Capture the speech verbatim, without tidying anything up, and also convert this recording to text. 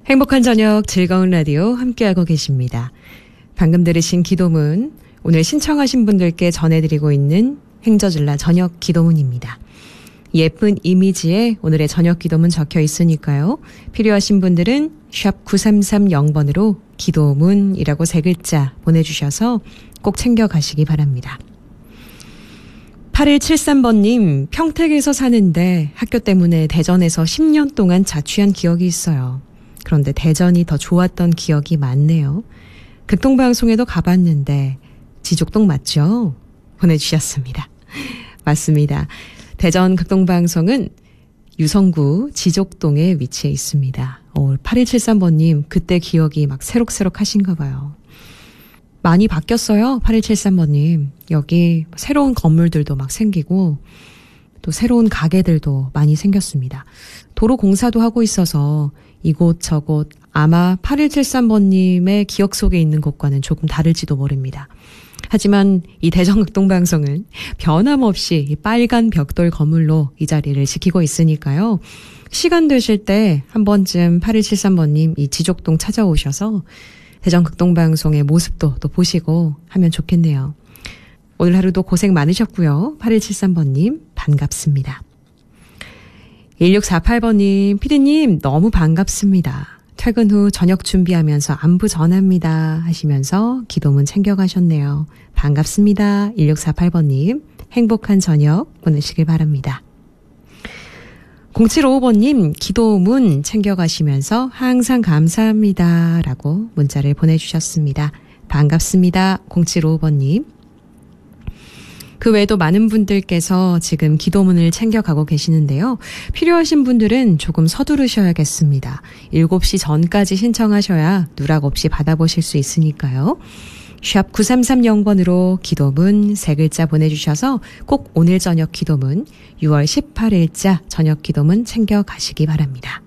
행복한 저녁 즐거운 라디오 함께하고 계십니다. 방금 들으신 기도문, 오늘 신청하신 분들께 전해드리고 있는 행저줄라 저녁 기도문입니다. 예쁜 이미지에 오늘의 저녁 기도문 적혀 있으니까요. 필요하신 분들은 샵 구삼삼공 번으로 기도문이라고 세 글자 보내주셔서 꼭 챙겨가시기 바랍니다. 팔일칠삼 번님, 평택에서 사는데 학교 때문에 대전에서 십 년 동안 자취한 기억이 있어요. 그런데 대전이 더 좋았던 기억이 많네요. 극동방송에도 가봤는데 지족동 맞죠? 보내주셨습니다. 맞습니다. 대전 극동방송은 유성구 지족동에 위치해 있습니다. 어, 팔일칠삼 번님, 그때 기억이 막 새록새록 하신가 봐요. 많이 바뀌었어요, 팔일칠삼 번님. 여기 새로운 건물들도 막 생기고 또 새로운 가게들도 많이 생겼습니다. 도로 공사도 하고 있어서 이곳저곳 아마 팔일칠삼 번님의 기억 속에 있는 곳과는 조금 다를지도 모릅니다. 하지만 이 대전극동방송은 변함없이 이 빨간 벽돌 건물로 이 자리를 지키고 있으니까요. 시간 되실 때 한 번쯤 팔일칠삼 번님 이 지족동 찾아오셔서 대전극동방송의 모습도 또 보시고 하면 좋겠네요. 오늘 하루도 고생 많으셨고요. 팔일칠삼 번님 반갑습니다. 일육사팔 번님, 피디님 너무 반갑습니다. 퇴근 후 저녁 준비하면서 안부 전합니다 하시면서 기도문 챙겨가셨네요. 반갑습니다. 일육사팔 번님 행복한 저녁 보내시길 바랍니다. 공칠오오 번님 기도문 챙겨가시면서 항상 감사합니다 라고 문자를 보내주셨습니다. 반갑습니다. 공칠오오 번님. 그 외에도 많은 분들께서 지금 기도문을 챙겨가고 계시는데요. 필요하신 분들은 조금 서두르셔야겠습니다. 일곱 시 전까지 신청하셔야 누락 없이 받아보실 수 있으니까요. 샵 구삼삼공 번으로 기도문 세 글자 보내주셔서 꼭 오늘 저녁 기도문 유월 십팔일자 저녁 기도문 챙겨가시기 바랍니다.